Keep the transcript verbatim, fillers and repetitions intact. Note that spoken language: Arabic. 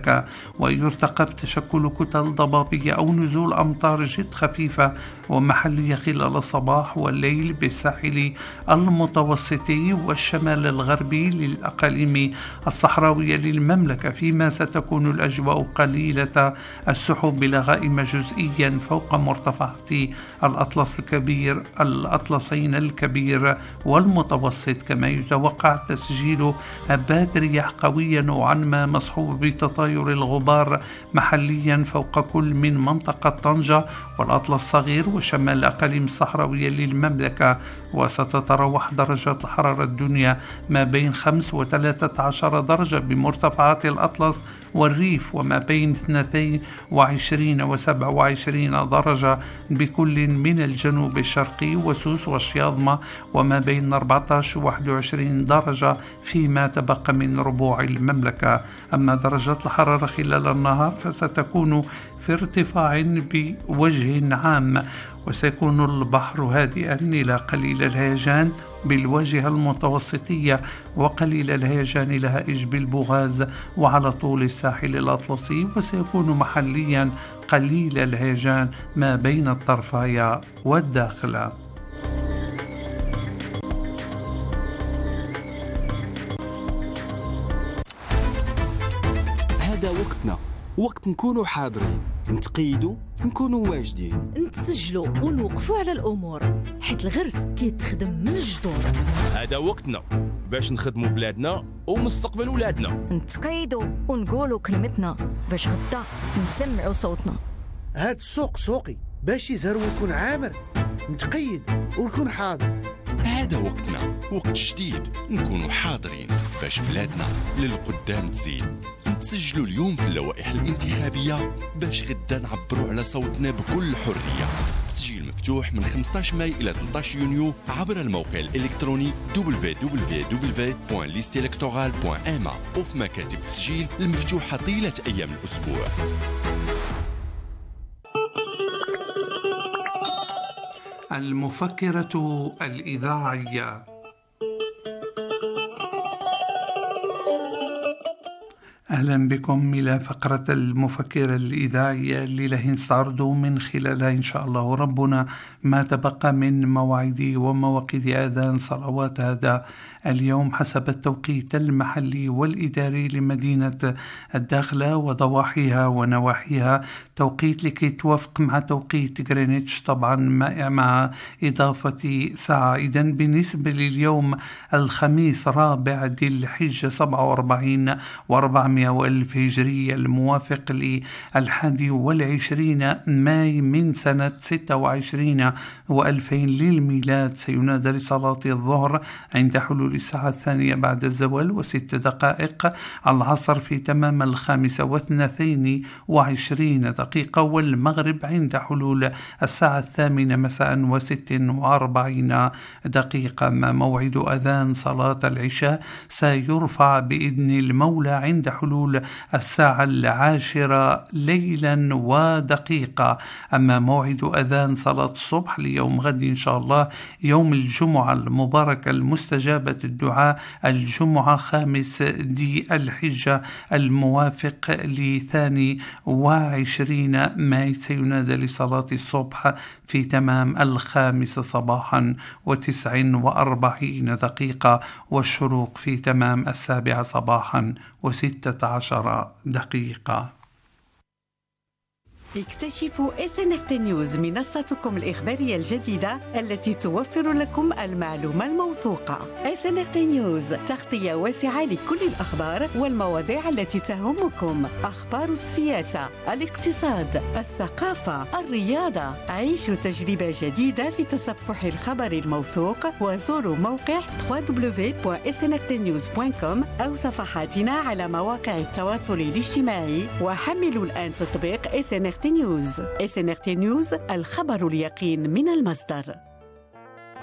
المملكة، ويرتقب تشكل كتل ضبابية أو نزول أمطار جد خفيفة ومحلية خلال الصباح والليل بالساحل المتوسطي والشمال الغربي للأقاليم الصحراوية للمملكة، فيما ستكون الأجواء قليلة السحب إلى غائمة جزئيا فوق مرتفعات الأطلس الكبير الأطلسين الكبير والمتوسط. كما يتوقع تسجيل هبات رياح قوية نوعا ما مصحوب بتطاير الغبار محليا فوق كل من منطقة طنجة والأطلس الصغير وشمال الأقاليم الصحراوية للمملكة. وستتراوح درجات الحرارة الدنيا ما بين خمس وثلاثة عشر درجة بمرتفعات الأطلس والريف، وما بين اثنتين وعشرين وسبع وعشرين درجة بكل من الجنوب الشرقي وسوس والشياظمة، وما بين أربعة عشر وواحد وعشرين درجة فيما تبقى من ربوع المملكة. أما درجات الحرارة خلال النهار فستكون في ارتفاع بوجه عام، وسيكون البحر هادئا إلى قليل الهيجان بالواجهة المتوسطية وقليل الهيجان لهائج بالبوغاز وعلى طول الساحل الأطلسي، وسيكون محليا قليل الهيجان ما بين الطرفاية والداخلة. هذا وقتنا، وقت نكونوا حاضرين، نتقيدوا، نكونوا واجدين، نتسجلوا ونوقفوا على الأمور، حيت الغرس كيتخدم من الجذور. هذا وقتنا باش نخدموا بلادنا ومستقبل ولادنا، نتقيدوا ونقولوا كلمتنا باش غدا نسمعوا صوتنا. هاد السوق سوقي باش يزهر ويكون عامر، نتقيد ونكون حاضر. هذا وقتنا، وقت جديد نكونوا حاضرين باش بلادنا للقدام تزيد. نتسجلوا اليوم في اللوائح الانتخابية باش غدا نعبروا على صوتنا بكل حرية. تسجيل مفتوح من خمسة عشر ماي إلى ثلاثة عشر يونيو عبر الموقع الإلكتروني دبليو دبليو دبليو دوت ليست إلكتورال دوت إم أ وفي مكاتب التسجيل المفتوحة طيلة أيام الأسبوع. المفكرة الإذاعية. أهلا بكم إلى فقرة المفكرة الإذاعية اللي رح نستعرض من خلالها إن شاء الله ربنا ما تبقى من مواعيد ومواقيت آذان صلوات هذا اليوم حسب التوقيت المحلي والإداري لمدينة الداخلة وضواحيها ونواحيها، توقيت لكي توافق مع توقيت غرينتش طبعا مع إضافة ساعة. إذن بالنسبة لليوم الخميس رابع ذي الحجة سبعة وأربعين وأربعمائة وألف هجرية الموافق للحادي والعشرين ماي من سنة ستة وعشرين وألفين للميلاد، سينادى لصلاة الظهر عند حلول الساعة الثانية بعد الزوال وست دقائق، العصر في تمام الخامسة واثنتين وعشرين دقيقة، والمغرب عند حلول الساعة الثامنة مساء وست وأربعين دقيقة. ما موعد أذان صلاة العشاء سيرفع بإذن المولى عند حلول الساعة العاشرة ليلا ودقيقة. أما موعد أذان صلاة الصبح ليوم غد إن شاء الله يوم الجمعة المباركة المستجابة الدعاء، الجمعة خامس ذي الحجة الموافق لثاني وعشرين ماي، سينادى لصلاة الصبح في تمام الخامس صباحا وتسع وأربعين دقيقة، والشروق في تمام السابعة صباحا وستة عشر دقيقة. اكتشفوا إس إن إر تي نيوز، منصتكم الإخبارية الجديدة التي توفر لكم المعلومة الموثوقة. إس إن إر تي نيوز، تغطية واسعة لكل الأخبار والمواضيع التي تهمكم، أخبار السياسة، الاقتصاد، الثقافة، الرياضة. عيشوا تجربة جديدة في تصفح الخبر الموثوق، وزوروا موقع دبليو دبليو دبليو دوت إس إن إر تي نيوز دوت كوم أو صفحاتنا على مواقع التواصل الاجتماعي، وحملوا الآن تطبيق إس إن إر تي نيوز. إس إن إر تي نيوز، الخبر اليقين من المصدر.